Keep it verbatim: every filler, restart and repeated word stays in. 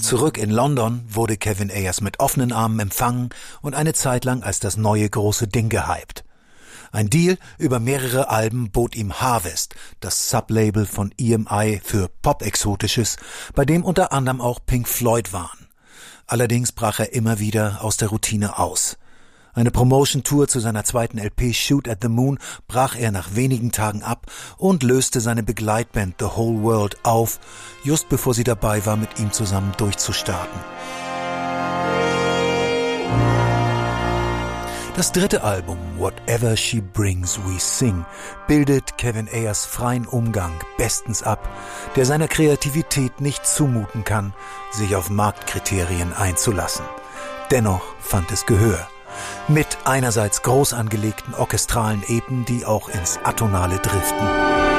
Zurück in London wurde Kevin Ayers mit offenen Armen empfangen und eine Zeit lang als das neue große Ding gehypt. Ein Deal über mehrere Alben bot ihm Harvest, das Sublabel von E M I für Pop-Exotisches, bei dem unter anderem auch Pink Floyd waren. Allerdings brach er immer wieder aus der Routine aus. Eine Promotion-Tour zu seiner zweiten L P Shoot at the Moon brach er nach wenigen Tagen ab und löste seine Begleitband The Whole World auf, just bevor sie dabei war, mit ihm zusammen durchzustarten. Das dritte Album, Whatever She Brings We Sing, bildet Kevin Ayers freien Umgang bestens ab, der seiner Kreativität nicht zumuten kann, sich auf Marktkriterien einzulassen. Dennoch fand es Gehör. Mit einerseits groß angelegten orchestralen Epen, die auch ins Atonale driften.